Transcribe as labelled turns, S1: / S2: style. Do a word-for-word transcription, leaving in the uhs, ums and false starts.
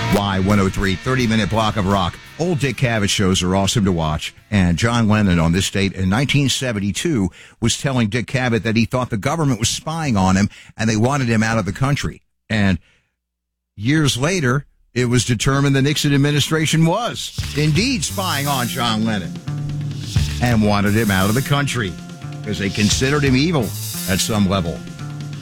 S1: Y one oh three, thirty-minute block of rock. Old Dick Cavett shows are awesome to watch. And John Lennon on this date in nineteen seventy-two was telling Dick Cavett that he thought the government was spying on him and they wanted him out of the country. And years later, it was determined the Nixon administration was indeed spying on John Lennon and wanted him out of the country because they considered him evil at some level.